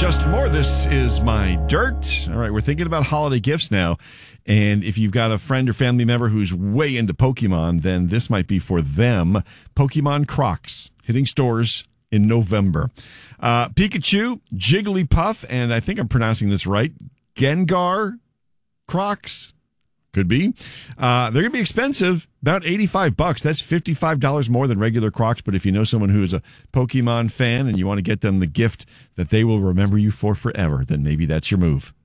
Justin Moore. This is My Dirt. All right, we're thinking about holiday gifts now. And if you've got a friend or family member who's way into Pokemon, then this might be for them. Pokemon Crocs, hitting stores in November. Pikachu, Jigglypuff, and I think I'm pronouncing this right, Gengar Crocs. Could be. They're going to be expensive, about $85. That's $55 more than regular Crocs. But if you know someone who is a Pokemon fan and you want to get them the gift that they will remember you for forever, then maybe that's your move.